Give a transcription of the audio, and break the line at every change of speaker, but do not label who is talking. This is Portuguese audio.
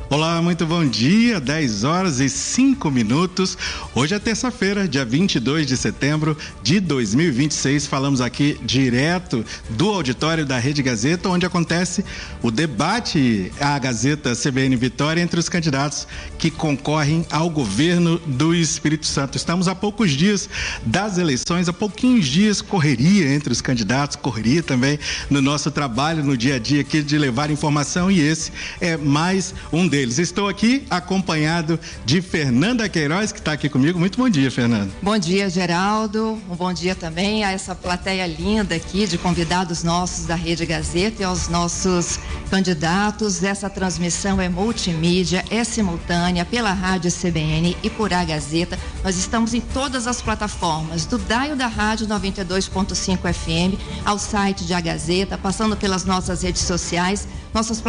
Olá, muito bom dia, 10 horas e 5 minutos. Hoje é terça-feira, dia 22 de setembro de 2026. Falamos aqui direto do auditório da Rede Gazeta, onde acontece o debate à Gazeta CBN Vitória entre os candidatos que concorrem ao governo do Espírito Santo. Estamos a poucos dias das eleições, a pouquinhos dias, correria entre os candidatos, correria também no nosso trabalho, no dia a dia aqui de levar informação, e esse é mais um deles. Estou aqui acompanhado de Fernanda Queiroz, que está aqui comigo. Muito bom dia, Fernanda.
Bom dia, Geraldo. Um bom dia também a essa plateia linda aqui de convidados nossos da Rede Gazeta e aos nossos candidatos. Essa transmissão é multimídia, é simultânea pela Rádio CBN e por A Gazeta. Nós estamos em todas as plataformas, do dial da Rádio 92.5 FM ao site de A Gazeta, passando pelas nossas redes sociais, nossas